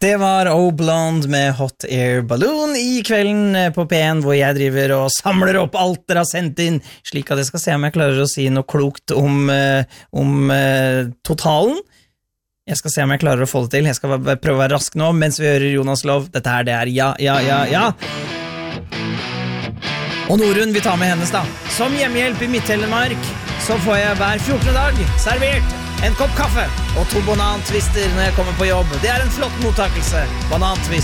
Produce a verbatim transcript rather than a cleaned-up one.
Det var O Blonde med Hot Air Balloon I kvelden på P en, hvor jeg driver og samler opp alt dere har sendt inn, slik at jeg skal se om jeg klarer å si noe klokt om, om uh, totalen. Jeg skal se om jeg klarer å få det til. Jeg skal prøve å være rask nå, mens vi hører Jonas Lov. Dette her, det er ja, ja, ja, ja. Og Norun, vi tar med hennes da. Som hjemmehjelp I Midt-Telemark, så får jeg hver fjortende dag servert en kopp kaffe og to banantwister når jeg kommer på jobb. Det er en flott mottakelse. Banantwist.